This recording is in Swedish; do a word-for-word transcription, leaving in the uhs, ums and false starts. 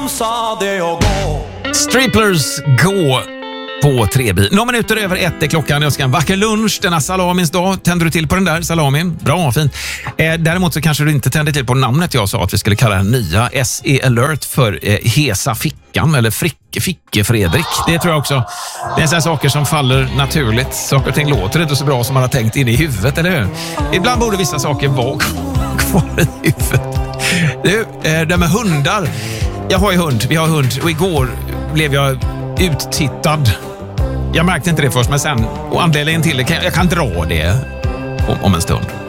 Sa det och gå. Striplers gå på tre bil. Några minuter över ett är klockan. Jag ska en vacker lunch denna salamins dag. Tänder du till på den där salamin? Bra, fint. Eh, däremot så kanske du inte tänder till på namnet jag sa att vi skulle kalla den nya S E Alert för eh, Hesa fickan eller Fricke Ficke Fredrik. Det tror jag också. Det är sådana saker som faller naturligt. Saker och ting låter inte så bra som man har tänkt in i huvudet, eller hur? Ibland borde vissa saker vara kvar i huvudet. Du, eh, det med hundar. Jag har ju hund, vi har hund och igår blev jag uttittad. Jag märkte inte det först, men sen, och anledningen till det, jag kan dra det om, om en stund.